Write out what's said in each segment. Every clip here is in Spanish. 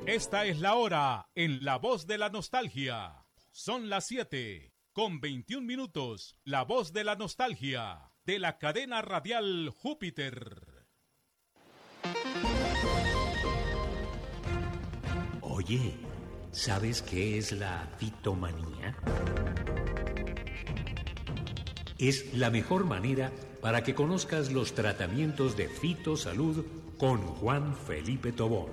Esta es la hora en La Voz de la Nostalgia. Son las 7:21. La Voz de la Nostalgia, de la cadena radial Júpiter. Oye, ¿sabes qué es la fitomanía? Es la mejor manera para que conozcas los tratamientos de fitosalud con Juan Felipe Tobón.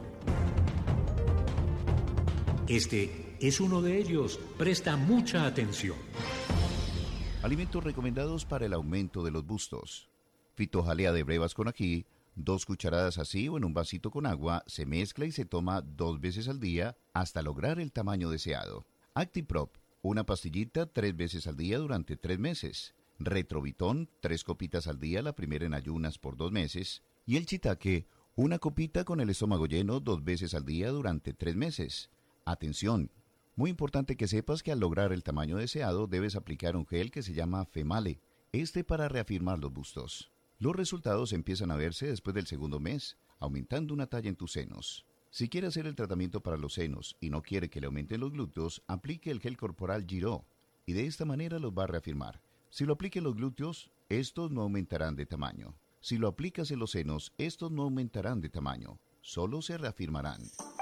Este es uno de ellos. Presta mucha atención. Alimentos recomendados para el aumento de los bustos. Fitojalea de brevas con ají, 2 cucharadas así o en un vasito con agua, se mezcla y se toma 2 veces al día hasta lograr el tamaño deseado. Actiprop, una pastillita 3 veces al día durante 3 meses. Retrovitón, 3 copitas al día, la primera en ayunas por 2 meses. Y el Chitaque, una copita con el estómago lleno 2 veces al día durante 3 meses. Atención, muy importante que sepas que al lograr el tamaño deseado debes aplicar un gel que se llama Female, para reafirmar los bustos. Los resultados empiezan a verse después del segundo mes, aumentando una talla en tus senos. Si quiere hacer el tratamiento para los senos y no quiere que le aumenten los glúteos, aplique el gel corporal Giro y de esta manera los va a reafirmar. Si lo aplica en los glúteos, estos no aumentarán de tamaño. Si lo aplicas en los senos, estos no aumentarán de tamaño, solo se reafirmarán.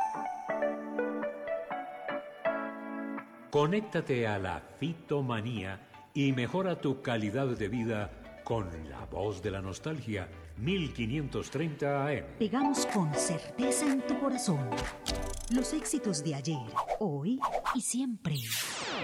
Conéctate a la fitomanía y mejora tu calidad de vida con La Voz de la Nostalgia, 1530 AM. Pegamos con certeza en tu corazón los éxitos de ayer, hoy y siempre.